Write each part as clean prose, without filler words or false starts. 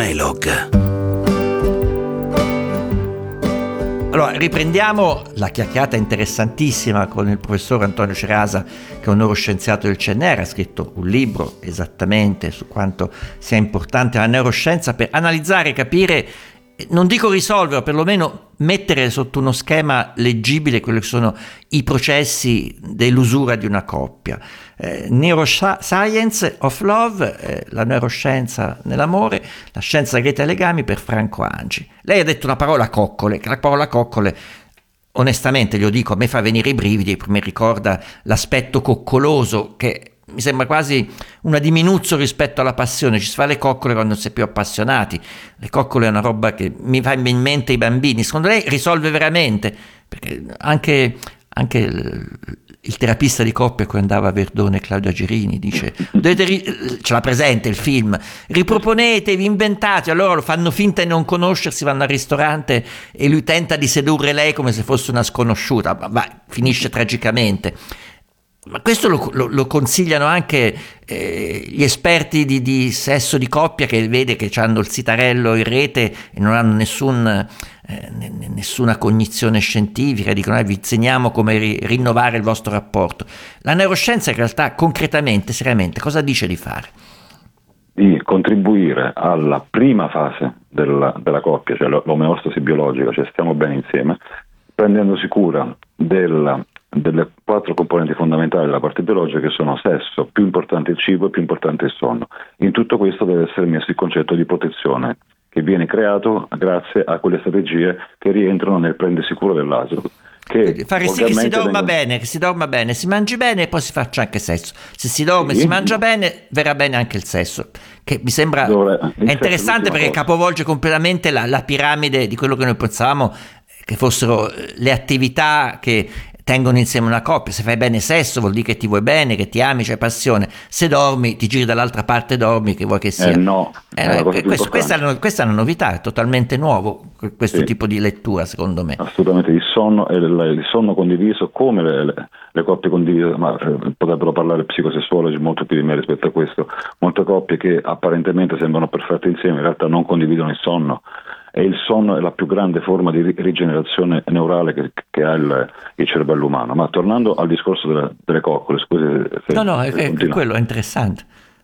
Dialogue. Allora, riprendiamo la chiacchierata interessantissima con il professor Antonio Cerasa, che è un neuroscienziato del CNR, ha scritto un libro esattamente su quanto sia importante la neuroscienza per analizzare, capire, non dico risolvere, perlomeno mettere sotto uno schema leggibile quelli che sono i processi dell'usura di una coppia. Neuroscience of Love, la neuroscienza nell'amore, la scienza segreta dei legami, per Franco Angi. Lei ha detto una parola coccole, che la parola coccole, onestamente glielo dico, a me fa venire i brividi, mi ricorda l'aspetto coccoloso, che mi sembra quasi una diminuzione rispetto alla passione. Ci si fa le coccole quando si è più appassionati. Le coccole è una roba che mi fa in mente i bambini. Secondo lei risolve veramente? Perché anche il terapista di coppia, cui andava a Verdone, Claudio Agerini, dice ce l'ha presente il film, riproponetevi, inventate. Allora lo fanno finta di non conoscersi, vanno al ristorante e lui tenta di sedurre lei come se fosse una sconosciuta, ma finisce tragicamente. Ma questo lo consigliano anche gli esperti di sesso di coppia, che vede che hanno il sitarello in rete e non hanno nessuna cognizione scientifica, dicono vi insegniamo come rinnovare il vostro rapporto. La neuroscienza in realtà concretamente, seriamente, cosa dice di fare? Di contribuire alla prima fase della coppia, cioè l'omeostasi biologica, cioè stiamo bene insieme, prendendosi cura delle 4 componenti fondamentali della parte biologica, che sono sesso, più importante il cibo e più importante il sonno. In tutto questo deve essere messo il concetto di protezione, che viene creato grazie a quelle strategie che rientrano nel prendersi cura dell'altro. Fare sì che si dorma bene, si mangi bene e poi si faccia anche sesso. Se si dorme e si mangia bene, verrà bene anche il sesso, che mi sembra è interessante, perché capovolge completamente la piramide di quello che noi pensavamo che fossero le attività che tengono insieme una coppia. Se fai bene sesso vuol dire che ti vuoi bene, che ti ami, c'è passione. Se dormi, ti giri dall'altra parte, dormi, che vuoi che sia. Questa è una novità, è totalmente nuovo questo tipo di lettura, secondo me. Assolutamente, il sonno condiviso, come le coppie condivise, ma potrebbero parlare psicosessuologi molto più di me rispetto a questo. Molte coppie che apparentemente sembrano perfette insieme, in realtà non condividono il sonno. E il sonno è la più grande forma di rigenerazione neurale che ha il cervello umano. Ma tornando al discorso delle coccole, scusi. Quello è interessante.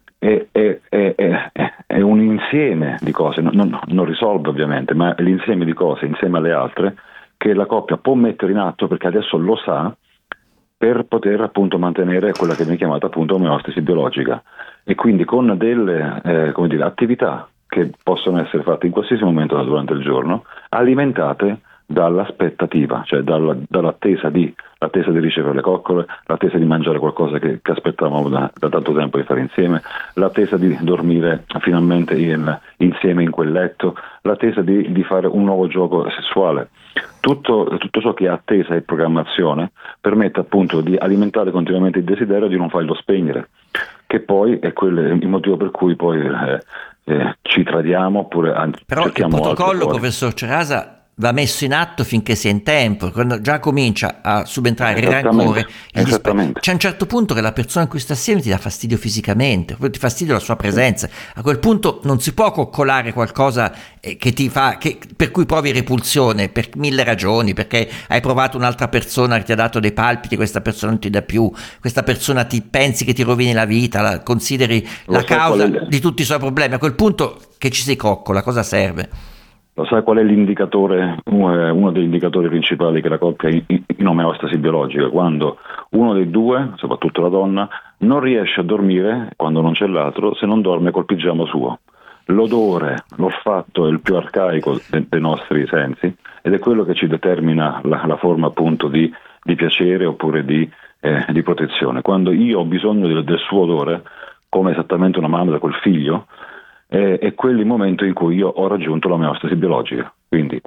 È un insieme di cose, non risolve ovviamente, ma è l'insieme di cose insieme alle altre che la coppia può mettere in atto, perché adesso lo sa, per poter appunto mantenere quella che viene chiamata appunto omeostasi biologica. E quindi con delle attività che possono essere fatte in qualsiasi momento durante il giorno, alimentate dall'aspettativa, cioè dall'attesa di ricevere le coccole, l'attesa di mangiare qualcosa che aspettavamo da tanto tempo di fare insieme, l'attesa di dormire finalmente insieme in quel letto, l'attesa di fare un nuovo gioco sessuale. Tutto ciò che è attesa e programmazione permette appunto di alimentare continuamente il desiderio di non farlo spegnere, che poi è il motivo per cui poi ci tradiamo, oppure però il protocollo, professor Cerasa, va messo in atto finché si è in tempo, quando già comincia a subentrare il rancore, c'è un certo punto che la persona in cui sta assieme ti dà fastidio fisicamente, ti fastidio la sua presenza. A quel punto non si può coccolare qualcosa che ti fa, per cui provi repulsione per 1000 ragioni, perché hai provato un'altra persona che ti ha dato dei palpiti, questa persona non ti dà più, questa persona pensi che ti rovini la vita, consideri la causa di tutti i suoi problemi. A quel punto che ci si coccola, cosa serve? Lo sai qual è l'indicatore, uno degli indicatori principali che la coppia in omeostasi biologica? Quando uno dei due, soprattutto la donna, non riesce a dormire quando non c'è l'altro, se non dorme col pigiama suo. L'odore, l'olfatto è il più arcaico dei nostri sensi, ed è quello che ci determina la forma appunto di piacere oppure di protezione. Quando io ho bisogno del suo odore, come esattamente una mamma col figlio, è quello il momento in cui io ho raggiunto l'omeostasi biologica. Quindi